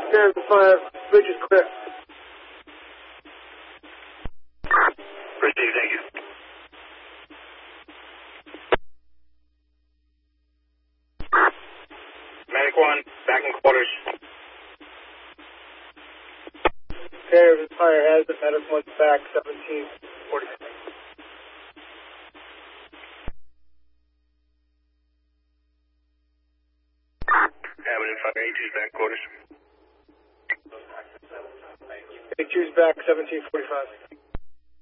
Clear the fire. Bridge is clear. Proceed, thank you. Medic 1, back in quarters. Clear the fire has it. Medic 1's back, 1740. Avenue 582's back quarters. 82's back, 1745.